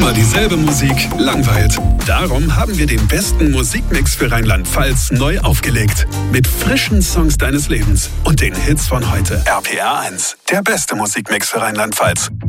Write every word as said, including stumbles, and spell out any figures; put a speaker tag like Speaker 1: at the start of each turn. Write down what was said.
Speaker 1: Immer dieselbe Musik langweilt. Darum haben wir den besten Musikmix für Rheinland-Pfalz neu aufgelegt. Mit frischen Songs deines Lebens und den Hits von heute. R P R eins, der beste Musikmix für Rheinland-Pfalz.